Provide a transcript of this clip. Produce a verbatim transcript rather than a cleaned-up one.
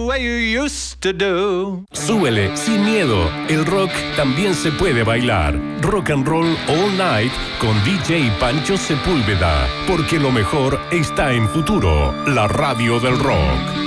way you used to do. Súbele sin miedo. El rock también se puede bailar. Rock and Roll All Night con D J Pancho Sepúlveda. Porque lo mejor está en Futuro, la radio del rock.